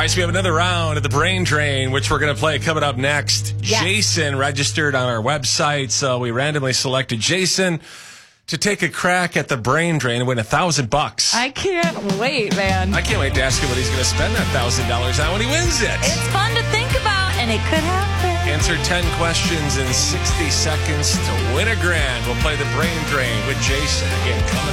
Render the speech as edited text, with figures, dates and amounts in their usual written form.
right, so we have another round of the Brain Drain, which we're going to play coming up next. Yes. Jason registered on our website, so we randomly selected Jason to take a crack at the Brain Drain and win $1,000. I can't wait, man. I can't wait to ask him what he's going to spend that $1,000 on when he wins it. It's fun to think about, and it could happen. Answer 10 questions in 60 seconds to win $1,000. We'll play the Brain Drain with Jason again coming